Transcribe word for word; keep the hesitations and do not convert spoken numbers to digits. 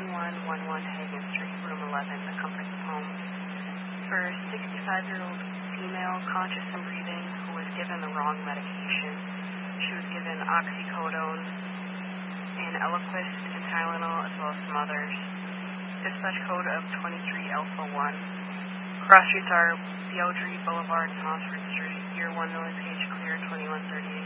one one one one Hagen Street, room eleven, the Comfort Home, for a sixty-five-year-old female conscious and breathing who was given the wrong medication. She was given oxycodone and Eliquis and Tylenol, as well as some others. Dispatch code of twenty-three Alpha one. Cross streets are Beaudry Boulevard and Osford Street. Year one Miller Page clear twenty-one thirty-eight.